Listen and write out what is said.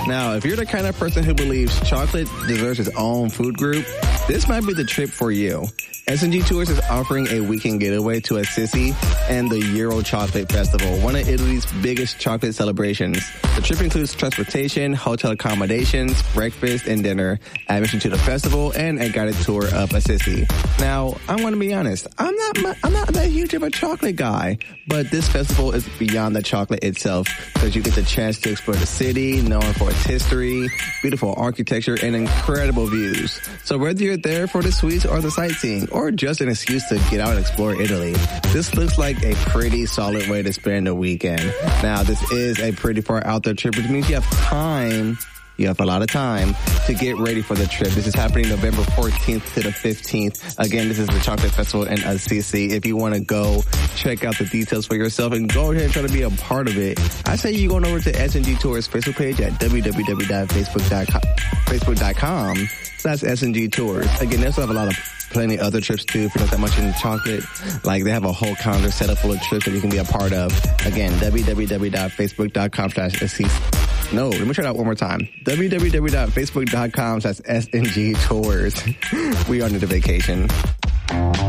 Now, if you're the kind of person who believes chocolate deserves its own food group, this might be the trip for you. S&G Tours is offering a weekend getaway to Assisi and the Euro Chocolate Festival, one of Italy's biggest chocolate celebrations. The trip includes transportation, hotel accommodations, breakfast and dinner, admission to the festival, and a guided tour of Assisi. Now, I want to be honest, I'm not that huge of a chocolate guy, but this festival is beyond the chocolate itself because you get the chance to explore the city, known for its history, beautiful architecture, and incredible views. So whether you're there for the sweets or the sightseeing, or just an excuse to get out and explore Italy, this looks like a pretty solid way to spend a weekend. Now, this is a pretty far out there trip, which means you have time. You have a lot of time to get ready for the trip. This is happening November 14th to the 15th. Again, this is the Chocolate Festival in Assisi. If you want to go check out the details for yourself and go ahead and try to be a part of it, I say you going over to S&G Tours Facebook page at www.facebook.com/S&G Tours. Again, they also have a lot of plenty other trips too if you're not that much into chocolate. Like they have a whole calendar set up full of trips that you can be a part of. Again, www.facebook.com/SC. No, let me try that one more time. www.facebook.com/SNG Tours. We are on the vacation.